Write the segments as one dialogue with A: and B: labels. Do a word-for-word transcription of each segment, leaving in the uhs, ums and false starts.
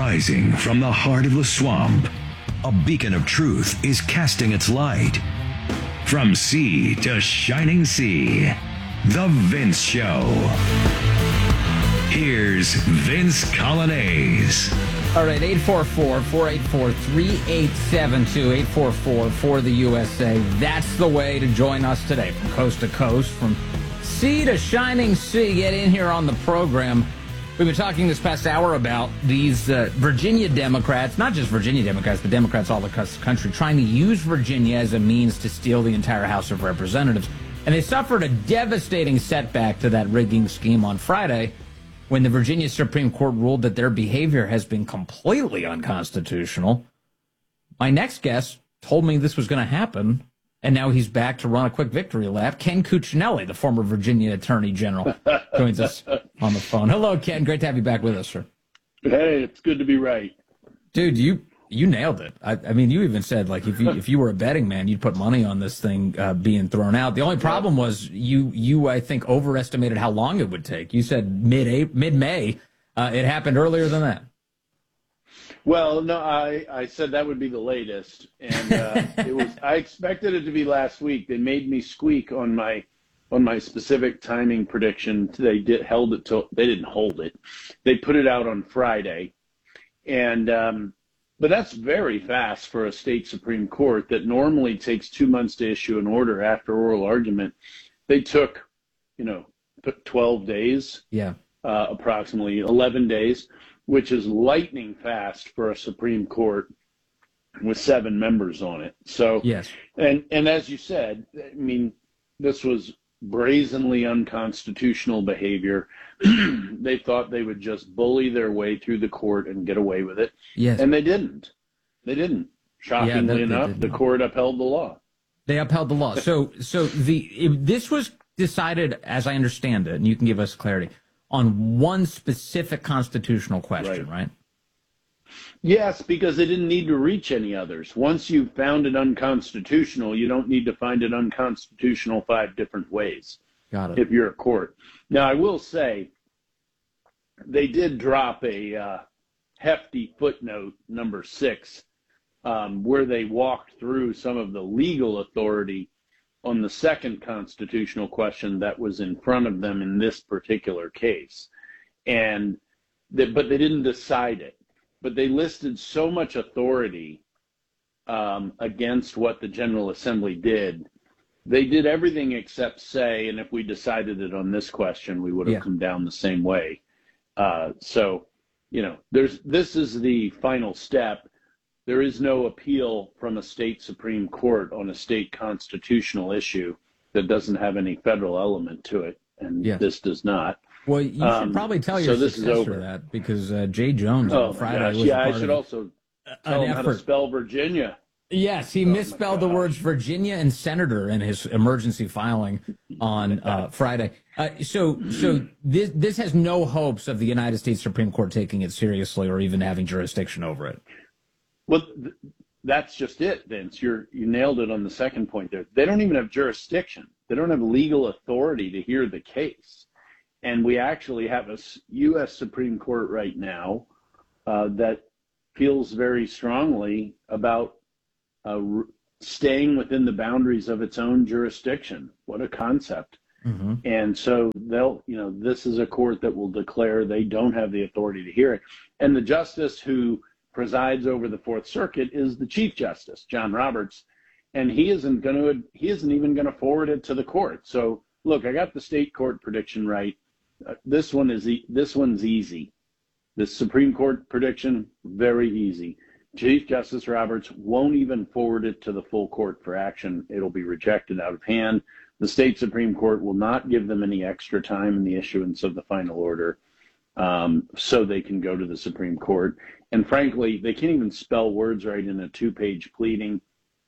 A: Rising from the heart of the swamp, a beacon of truth is casting its light. From sea to shining sea, The Vince Show. Here's Vince Coglianese.
B: All right, eight four four, four eight four, three eight seven two, eight four four for the U S A. That's the way to join us today, from coast to coast, from sea to shining sea. Get in here on the program. We've been talking this past hour about these uh, Virginia Democrats, not just Virginia Democrats, but Democrats all across the country, trying to use Virginia as a means to steal the entire House of Representatives. And they suffered a devastating setback to that rigging scheme on Friday when the Virginia Supreme Court ruled that their behavior has been completely unconstitutional. My next guest told me this was going to happen, and now he's back to run a quick victory lap. Ken Cuccinelli, the former Virginia Attorney General, joins us on the phone. Hello, Ken. Great to have you back with us, sir.
C: Hey, it's good to be right.
B: Dude, you you nailed it. I, I mean, you even said, like, if you if you were a betting man, you'd put money on this thing uh, being thrown out. The only problem was you, you I think, overestimated how long it would take. You said mid mid-May. Uh, it happened earlier than that.
C: Well, no, I, I said that would be the latest, and uh, it was. I expected it to be last week. They made me squeak on my on my specific timing prediction. They did held it till they didn't hold it. They put it out on Friday, and um, but that's very fast for a state Supreme Court that normally takes two months to issue an order after oral argument. They took, you know, twelve days.
B: Yeah,
C: uh, approximately eleven days. Which is lightning fast for a Supreme Court with seven members on it. So,
B: yes.
C: And, and as you said, I mean, this was brazenly unconstitutional behavior. They thought they would just bully their way through the court and get away with it.
B: Yes.
C: And they didn't. They didn't. Shockingly
B: yeah, they,
C: enough,
B: they
C: the court upheld the law.
B: They upheld the law. So, so the it, this was decided, as I understand it, and you can give us clarity, on one specific constitutional question, right. right?
C: Yes, because they didn't need to reach any others. Once you've found it unconstitutional, you don't need to find it unconstitutional five different ways.
B: Got it.
C: If you're a court. Now, I will say they did drop a uh, hefty footnote, number six, um, where they walked through some of the legal authority on the second constitutional question that was in front of them in this particular case. And they, but they didn't decide it. But they listed so much authority um, against what the General Assembly did. They did everything except say, and if we decided it on this question, we would have yeah. come down the same way. Uh, so, you know, there's this is the final step. There is no appeal from a state Supreme Court on a state constitutional issue that doesn't have any federal element to it, and yes. this does not.
B: Well, you um, should probably tell your so successor that, because uh, Jay Jones
C: oh,
B: on Friday
C: gosh,
B: was
C: yeah,
B: a part
C: I should
B: of
C: also tell him how to spell Virginia.
B: Yes, he oh, misspelled the words Virginia and senator in his emergency filing on uh, Friday. Uh, so, so this this has no hopes of the United States Supreme Court taking it seriously or even having jurisdiction over it.
C: Well, th- that's just it, Vince. You're, you nailed it on the second point there. They don't even have jurisdiction. They don't have legal authority to hear the case. And we actually have a U S Supreme Court right now uh, that feels very strongly about uh, r- staying within the boundaries of its own jurisdiction. What a concept. Mm-hmm. And so they'll, you know, this is a court that will declare they don't have the authority to hear it. And the justice who presides over the Fourth Circuit is the Chief Justice, John Roberts, and he isn't going to, he isn't even going to forward it to the court. So, look, I got the state court prediction right. Uh, this one is e- this one's easy. The Supreme Court prediction, very easy. Chief Justice Roberts won't even forward it to the full court for action. It'll be rejected out of hand. The state Supreme Court will not give them any extra time in the issuance of the final order, um, so they can go to the Supreme Court. And frankly, they can't even spell words right in a two-page pleading.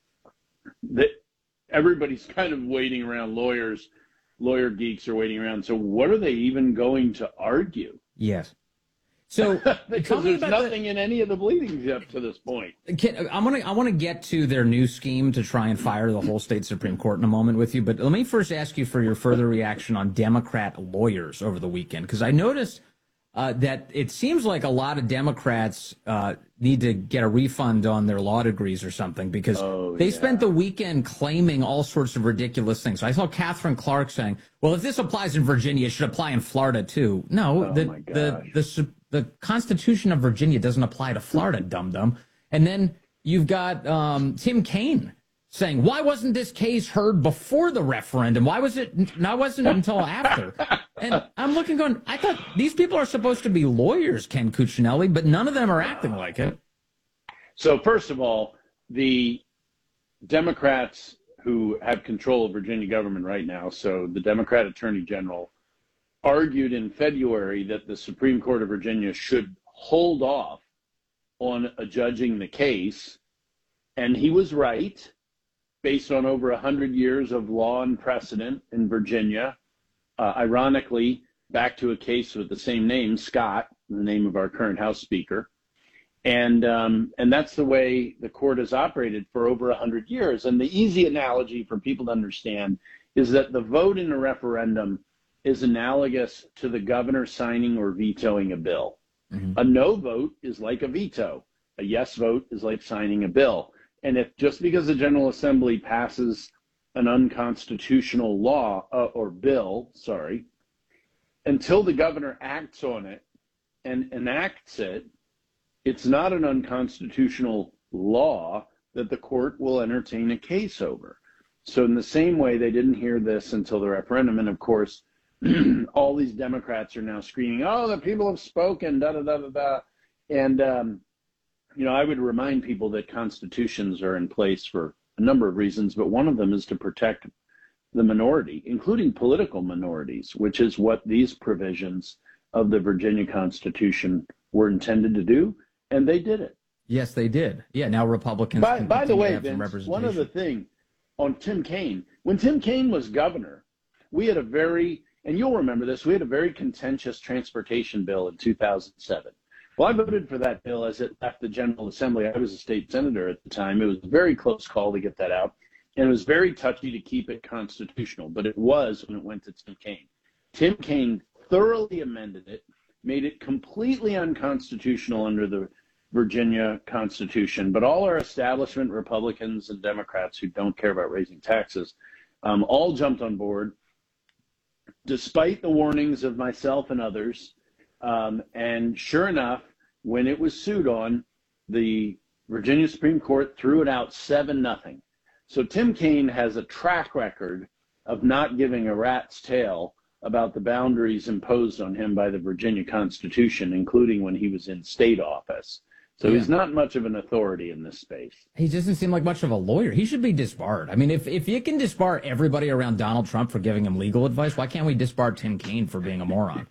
C: That everybody's kind of waiting around. Lawyers, lawyer geeks are waiting around. So what are they even going to argue?
B: Yes. So
C: because there's nothing the, in any of the pleadings up to this point.
B: Can, I'm gonna I want to get to their new scheme to try and fire the whole state Supreme Court in a moment with you. But let me first ask you for your further reaction on Democrat lawyers over the weekend, because I noticed uh, that it seems like a lot of Democrats uh, need to get a refund on their law degrees or something because
C: oh,
B: they
C: yeah.
B: spent the weekend claiming all sorts of ridiculous things. So I saw Catherine Clark saying, well, if this applies in Virginia, it should apply in Florida, too. No,
C: oh,
B: the,
C: my
B: the, the, the Constitution of Virginia doesn't apply to Florida, dum-dum. And then you've got um, Tim Kaine saying, why wasn't this case heard before the referendum? Why was it not wasn't it until after? And I'm looking going, I thought these people are supposed to be lawyers, Ken Cuccinelli, but none of them are acting like it.
C: So first of all, the Democrats who have control of Virginia government right now, so the Democrat Attorney General argued in February that the Supreme Court of Virginia should hold off on adjudging the case, and he was right. Based on over one hundred years of law and precedent in Virginia, uh, ironically, back to a case with the same name, Scott, the name of our current House Speaker. And um, and that's the way the court has operated for over one hundred years. And the easy analogy for people to understand is that the vote in a referendum is analogous to the governor signing or vetoing a bill. Mm-hmm. A no vote is like a veto. A yes vote is like signing a bill. And if just because the General Assembly passes an unconstitutional law uh, or bill, sorry, until the governor acts on it and enacts it, it's not an unconstitutional law that the court will entertain a case over. So in the same way, they didn't hear this until the referendum. And of course, all these Democrats are now screaming, oh, the people have spoken, da, da, da, da, da. And, um, you know, I would remind people that constitutions are in place for a number of reasons, but one of them is to protect the minority, including political minorities, which is what these provisions of the Virginia Constitution were intended to do, and they did it.
B: Yes, they did. Yeah, now Republicans.
C: By,
B: can
C: by the way,
B: Vince,
C: one other thing on Tim Kaine. When Tim Kaine was governor, we had a very, and you'll remember this, we had a very contentious transportation bill in two thousand seven. Well, I voted for that bill as it left the General Assembly. I was a state senator at the time. It was a very close call to get that out. And it was very touchy to keep it constitutional, but it was when it went to Tim Kaine. Tim Kaine thoroughly amended it, made it completely unconstitutional under the Virginia Constitution. But all our establishment Republicans and Democrats who don't care about raising taxes um, all jumped on board, despite the warnings of myself and others. Um, and sure enough, when it was sued on, the Virginia Supreme Court threw it out seven nothing. So Tim Kaine has a track record of not giving a rat's tail about the boundaries imposed on him by the Virginia Constitution, including when he was in state office. So yeah. He's not much of an authority in this space.
B: He doesn't seem like much of a lawyer. He should be disbarred. I mean, if, if you can disbar everybody around Donald Trump for giving him legal advice, why can't we disbar Tim Kaine for being a moron?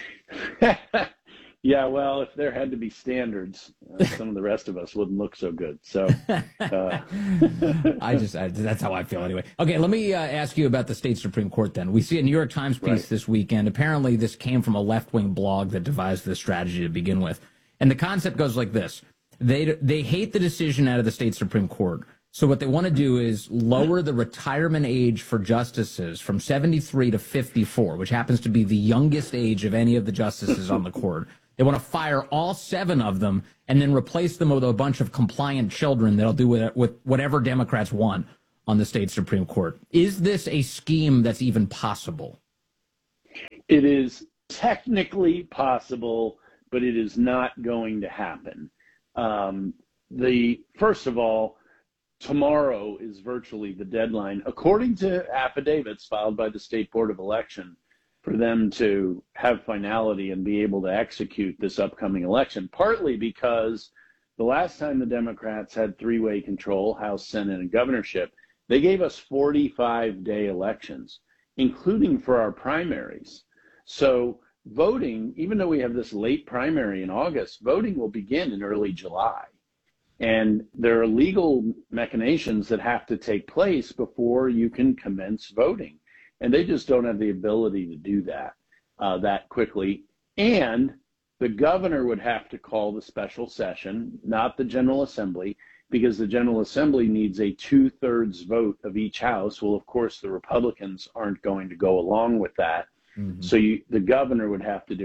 C: Yeah, well, if there had to be standards, uh, some of the rest of us wouldn't look so good. So, uh.
B: I just I, that's how I feel anyway. Okay, let me uh, ask you about the state Supreme Court then. We see a New York Times piece right. this weekend. Apparently, this came from a left-wing blog that devised this strategy to begin with, and the concept goes like this: they they hate the decision out of the state Supreme Court. So what they want to do is lower the retirement age for justices from seventy-three to fifty-four, which happens to be the youngest age of any of the justices on the court. They want to fire all seven of them and then replace them with a bunch of compliant children that'll do with, with whatever Democrats want on the state Supreme Court. Is this a scheme that's even possible?
C: It is technically possible, but it is not going to happen. Um, the first of all, tomorrow is virtually the deadline, according to affidavits filed by the State Board of Election, for them to have finality and be able to execute this upcoming election, partly because the last time the Democrats had three-way control, House, Senate, and governorship, they gave us forty-five day elections, including for our primaries. So voting, even though we have this late primary in August, voting will begin in early July. And there are legal machinations that have to take place before you can commence voting. And they just don't have the ability to do that uh, that quickly. And the governor would have to call the special session, not the General Assembly, because the General Assembly needs a two-thirds vote of each house. Well, of course, the Republicans aren't going to go along with that. Mm-hmm. So you, the governor would have to do it.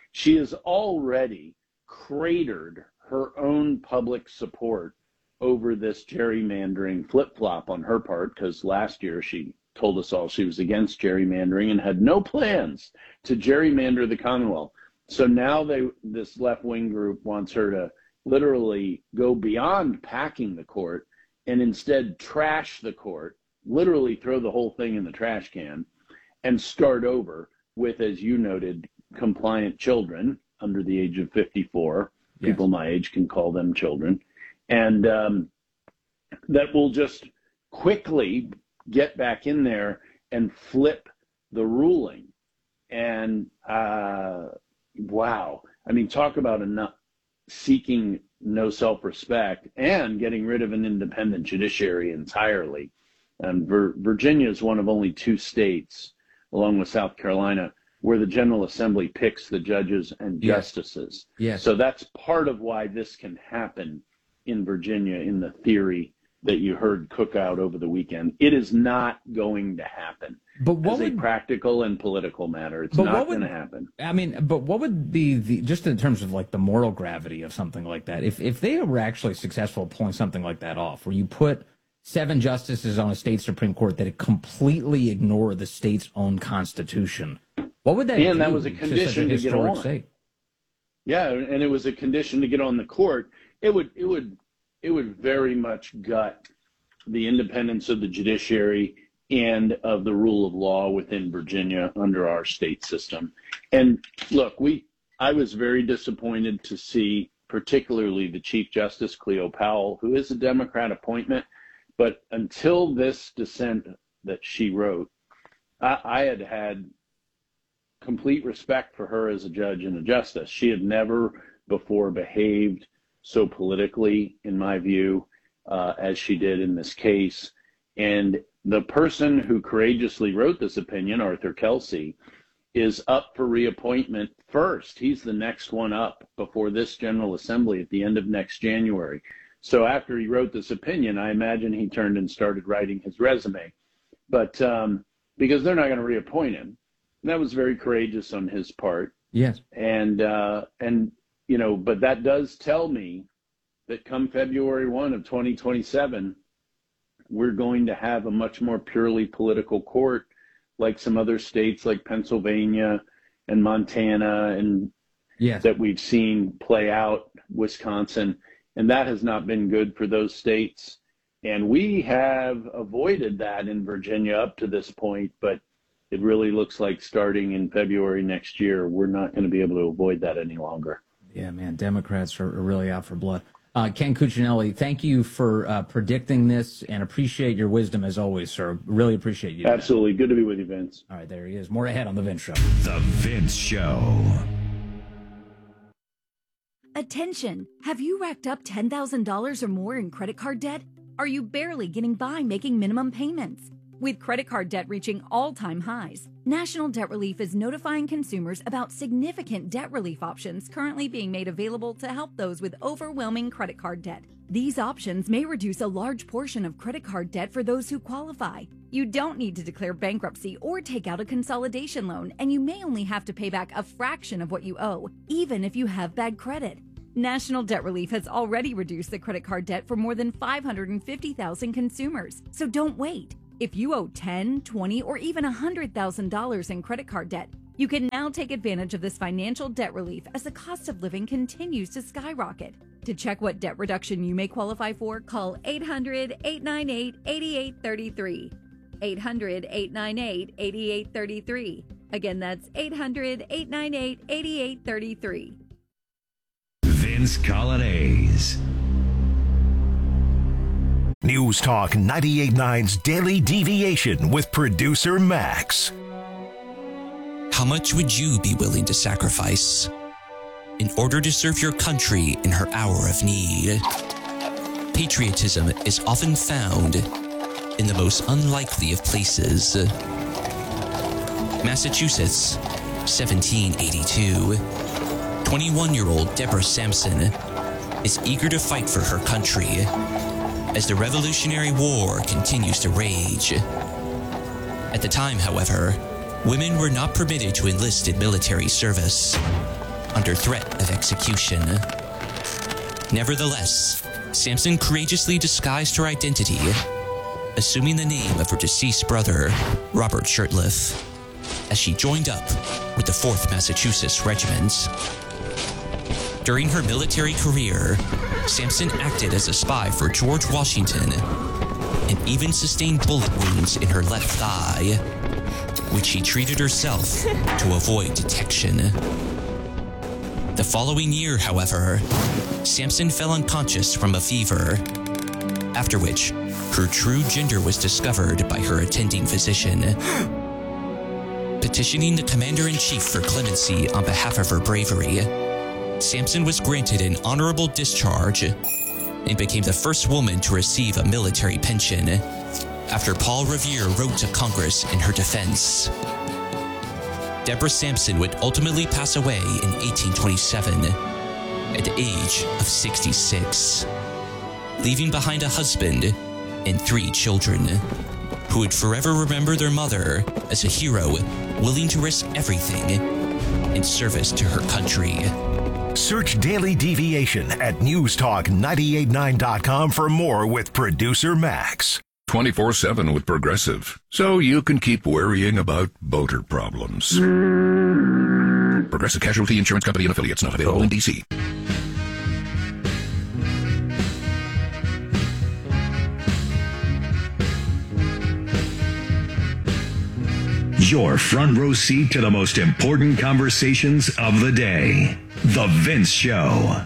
C: She has already cratered her own public support over this gerrymandering flip-flop on her part, because last year she told us all she was against gerrymandering and had no plans to gerrymander the Commonwealth. So now they, this left-wing group wants her to literally go beyond packing the court and instead trash the court, literally throw the whole thing in the trash can and start over with, as you noted, compliant children under the age of fifty-four. Yes. People my age can call them children. And um, that will just quickly get back in there and flip the ruling. And uh, wow, I mean, talk about enough seeking no self-respect and getting rid of an independent judiciary entirely. And Vir- Virginia is one of only two states, along with South Carolina, where the General Assembly picks the judges and justices.
B: Yes. Yes.
C: So that's part of why this can happen in Virginia in the theory that you heard cook out over the weekend. It is not going to happen.
B: But what
C: as
B: would,
C: a practical and political matter, it's
B: but
C: not
B: going
C: to happen.
B: I mean, but what would be the, just in terms of like the moral gravity of something like that, if if they were actually successful at pulling something like that off, where you put seven justices on a state Supreme Court that completely ignore the state's own constitution, what would that
C: and
B: do
C: that was a condition
B: to,
C: to get on.
B: State?
C: Yeah, and it was a condition to get on the court. It would it would it would very much gut the independence of the judiciary and of the rule of law within Virginia under our state system. And look, we I was very disappointed to see particularly the Chief Justice Cleo Powell, who is a Democrat appointment, but until this dissent that she wrote, I, I had had complete respect for her as a judge and a justice. She had never before behaved so politically, in my view, uh, as she did in this case. And the person who courageously wrote this opinion, Arthur Kelsey, is up for reappointment first. He's the next one up before this General Assembly at the end of next January. So after he wrote this opinion, I imagine he turned and started writing his resume. But um, because they're not going to reappoint him. And that was very courageous on his part.
B: Yes.
C: And, uh, and you know, but that does tell me that come February first of twenty twenty-seven, we're going to have a much more purely political court, like some other states like Pennsylvania and Montana and
B: yes.
C: that we've seen play out, Wisconsin. And that has not been good for those states. And we have avoided that in Virginia up to this point, but it really looks like starting in February next year, we're not going to be able to avoid that any longer.
B: Yeah, man, Democrats are really out for blood. Uh, Ken Cuccinelli, thank you for uh, predicting this and appreciate your wisdom as always, sir. Really appreciate you.
C: Absolutely. Good to be with you, Vince.
B: All right, there he is. More ahead on The Vince Show.
A: The Vince Show.
D: Attention! Have you racked up ten thousand dollars or more in credit card debt? Are you barely getting by making minimum payments? With credit card debt reaching all-time highs, National Debt Relief is notifying consumers about significant debt relief options currently being made available to help those with overwhelming credit card debt. These options may reduce a large portion of credit card debt for those who qualify. You don't need to declare bankruptcy or take out a consolidation loan, and you may only have to pay back a fraction of what you owe, even if you have bad credit. National Debt Relief has already reduced the credit card debt for more than five hundred fifty thousand consumers, so don't wait. If you owe ten, twenty, or even one hundred thousand dollars in credit card debt, you can now take advantage of this financial debt relief as the cost of living continues to skyrocket. To check what debt reduction you may qualify for, call eight hundred, eight nine eight, eight eight three three. eight hundred, eight nine eight, eight eight three three. Again, that's eight hundred, eight nine eight, eight eight three three.
A: Vince Colonnese.
E: News Talk ninety-eight point nine's Daily Deviation with producer Max.
F: How much would you be willing to sacrifice in order to serve your country in her hour of need? Patriotism is often found in the most unlikely of places. Massachusetts, seventeen eighty-two. twenty-one-year-old Deborah Sampson is eager to fight for her country as the Revolutionary War continues to rage. At the time, however, women were not permitted to enlist in military service. under threat of execution. Nevertheless, Samson courageously disguised her identity, assuming the name of her deceased brother, Robert Shurtleff, as she joined up with the fourth Massachusetts Regiment. During her military career, Samson acted as a spy for George Washington and even sustained bullet wounds in her left thigh, which she treated herself to avoid detection. The following year, however, Samson fell unconscious from a fever, after which her true gender was discovered by her attending physician. Petitioning the commander-in-chief for clemency on behalf of her bravery, Samson was granted an honorable discharge and became the first woman to receive a military pension after Paul Revere wrote to Congress in her defense. Deborah Samson would ultimately pass away in eighteen twenty-seven at the age of sixty-six, leaving behind a husband and three children who would forever remember their mother as a hero willing to risk everything in service to her country.
E: Search Daily Deviation at news talk nine eight nine dot com for more with producer Max.
G: twenty-four seven with Progressive, so you can keep worrying about boater problems. Progressive Casualty Insurance Company and affiliates, not available in D C.
A: Your front row seat to the most important conversations of the day. The Vince Show.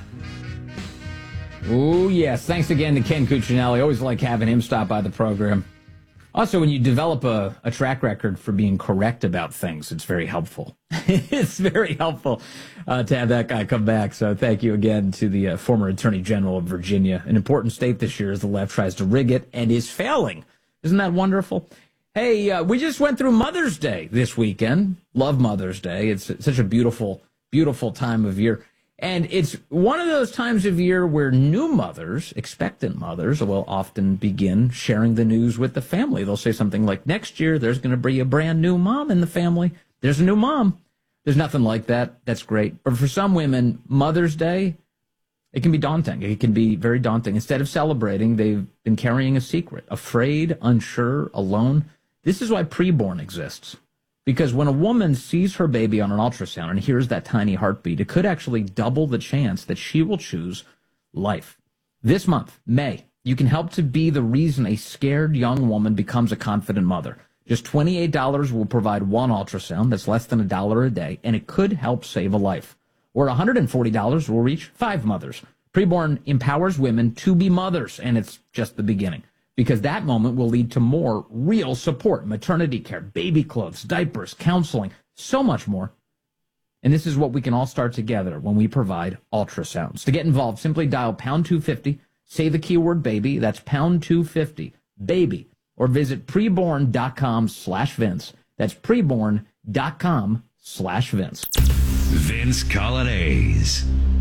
B: Oh, yes. Thanks again to Ken Cuccinelli. Always like having him stop by the program. Also, when you develop a, a track record for being correct about things, it's very helpful. It's very helpful uh, to have that guy come back. So thank you again to the uh, former Attorney General of Virginia. An important state this year as the left tries to rig it and is failing. Isn't that wonderful? Hey, uh, we just went through Mother's Day this weekend. Love Mother's Day. It's such a beautiful, beautiful time of year. And it's one of those times of year where new mothers, expectant mothers, will often begin sharing the news with the family. They'll say something like, next year there's going to be a brand new mom in the family. There's a new mom. There's nothing like that. That's great. But for some women, Mother's Day, it can be daunting. It can be very daunting. Instead of celebrating, they've been carrying a secret, afraid, unsure, alone. This is why preborn exists. Because when a woman sees her baby on an ultrasound and hears that tiny heartbeat, it could actually double the chance that she will choose life. This month, May, you can help to be the reason a scared young woman becomes a confident mother. Just twenty-eight dollars will provide one ultrasound. That's less than a dollar a day, and it could help save a life. Or one hundred forty dollars will reach five mothers. Preborn empowers women to be mothers, and it's just the beginning. Because that moment will lead to more real support, maternity care, baby clothes, diapers, counseling, so much more. And this is what we can all start together when we provide ultrasounds. To get involved, simply dial pound two fifty, say the keyword baby, that's pound two fifty, baby, or visit preborn.com slash Vince. That's preborn.com slash Vince.
A: Vince Colonnese.